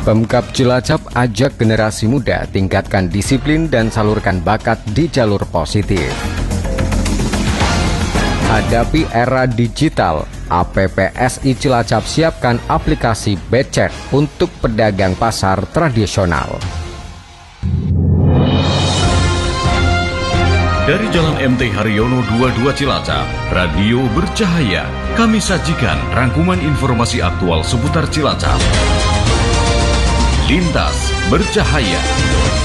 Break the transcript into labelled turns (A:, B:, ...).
A: Pemkab Cilacap ajak generasi muda tingkatkan disiplin dan salurkan bakat di jalur positif. Hadapi era digital, APPSI Cilacap siapkan aplikasi Becek untuk pedagang pasar tradisional.
B: Dari Jalan MT Haryono 22 Cilacap, Radio Bercahaya, kami sajikan rangkuman informasi aktual seputar Cilacap. Lintas Bercahaya.